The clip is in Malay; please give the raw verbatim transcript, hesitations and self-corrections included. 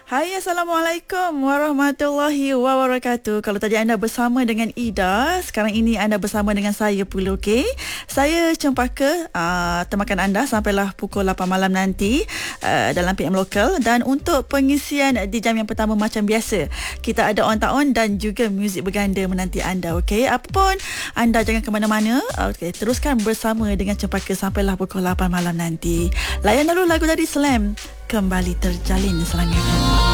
Hai, Assalamualaikum warahmatullahi wabarakatuh. Kalau tadi anda bersama dengan Ida, sekarang ini anda bersama dengan saya Pula, okey? Saya Cempaka uh, temakan anda sampailah pukul lapan malam nanti uh, dalam P M Lokal. Dan untuk pengisian di jam yang pertama macam biasa, kita ada on tak on dan juga muzik berganda menanti anda, okey? Apapun, anda jangan ke mana-mana. Okey, teruskan bersama dengan Cempaka sampailah pukul lapan malam nanti. Layan dulu lagu dari Slam, Kembali Terjalin Selangnya.